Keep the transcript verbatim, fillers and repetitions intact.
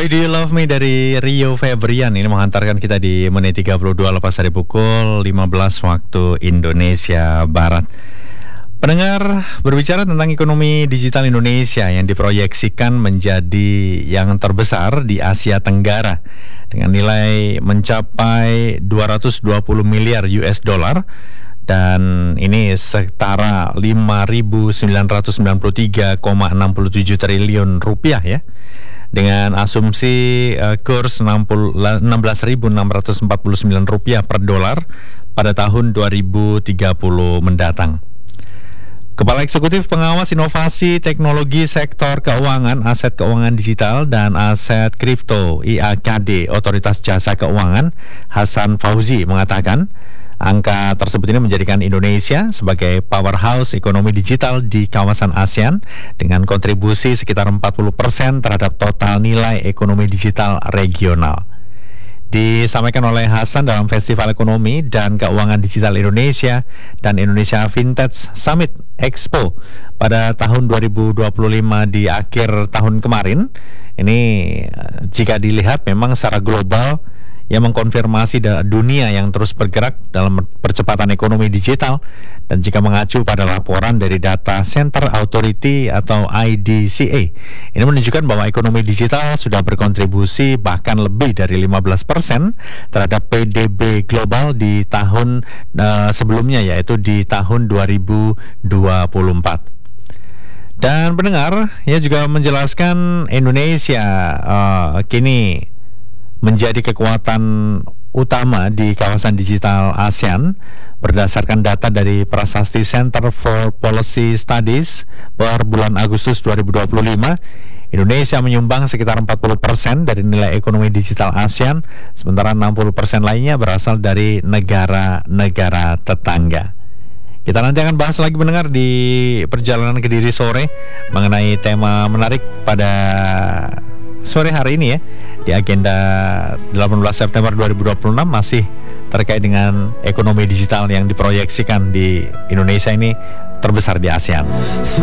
Why Do You Love Me dari Rio Febrian ini menghantarkan kita di menit tiga puluh dua lepas dari pukul lima belas waktu Indonesia Barat. Pendengar, berbicara tentang ekonomi digital Indonesia yang diproyeksikan menjadi yang terbesar di Asia Tenggara dengan nilai mencapai dua ratus dua puluh miliar U S dollar dan ini setara lima ribu sembilan ratus sembilan puluh tiga koma enam tujuh triliun rupiah ya. Dengan asumsi uh, kurs enam belas ribu enam ratus empat puluh sembilan rupiah per dolar pada tahun dua ribu tiga puluh mendatang. Kepala Eksekutif Pengawas Inovasi Teknologi Sektor Keuangan, Aset Keuangan Digital dan Aset Kripto I A K D Otoritas Jasa Keuangan, Hasan Fauzi mengatakan angka tersebut ini menjadikan Indonesia sebagai powerhouse ekonomi digital di kawasan ASEAN dengan kontribusi sekitar empat puluh persen terhadap total nilai ekonomi digital regional. Disampaikan oleh Hasan dalam Festival Ekonomi dan Keuangan Digital Indonesia dan Indonesia Fintech Summit Expo pada tahun dua ribu dua puluh lima di akhir tahun kemarin. Ini jika dilihat memang secara global yang mengkonfirmasi dunia yang terus bergerak dalam percepatan ekonomi digital, dan jika mengacu pada laporan dari Data Center Authority atau I D C A, ini menunjukkan bahwa ekonomi digital sudah berkontribusi bahkan lebih dari lima belas persen terhadap P D B global di tahun uh, sebelumnya, yaitu di tahun dua ribu dua puluh empat. Dan pendengar, ia juga menjelaskan Indonesia uh, kini menjadi kekuatan utama di kawasan digital ASEAN berdasarkan data dari Prasasti Center for Policy Studies per bulan Agustus dua ribu dua puluh lima. Indonesia menyumbang sekitar empat puluh persen dari nilai ekonomi digital ASEAN, sementara enam puluh persen lainnya berasal dari negara-negara tetangga. Kita nanti akan bahas lagi mendengar di perjalanan Kediri sore mengenai tema menarik pada sore hari ini ya, di agenda delapan belas September dua ribu dua puluh enam masih terkait dengan ekonomi digital yang diproyeksikan di Indonesia ini terbesar di ASEAN.